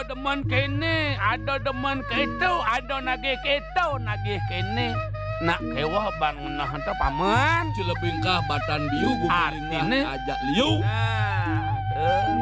demen kene, ado demen keto, ado nagih keto, nagih kene. Nak kewah bangunah teh paman. Cilebing kah batan biu Artine gumeunah ajak liu. Nah, teu.